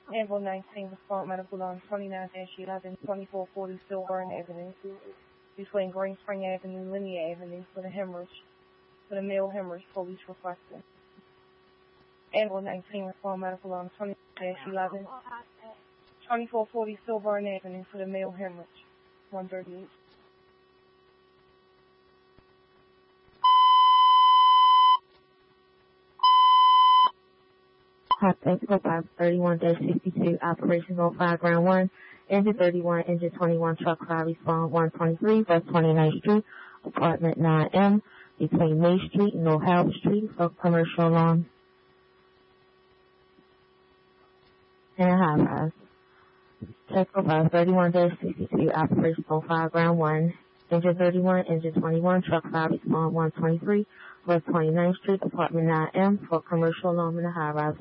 Ambulance 19 respond medical on 29-11, 2440 Silburn Avenue, between Green Spring Avenue and Linear Avenue for the hemorrhage, for the male hemorrhage, police requesting. Ambulance 19 respond medical on 29-11, 2440 Silburn Avenue for the male hemorrhage, 138. Hot 31-62, Operation 05 Ground 1, Engine 31, Engine 21, Truck 5, Respond 123, West 29th Street, Apartment 9M, between May Street and North Howard Street, for commercial alarm and a high rise. Check 31-62, Operation 05 Ground 1, Engine 31, Engine 21, Truck 5, Respond 123, West 29th Street, Apartment 9M, for commercial alarm and a high rise.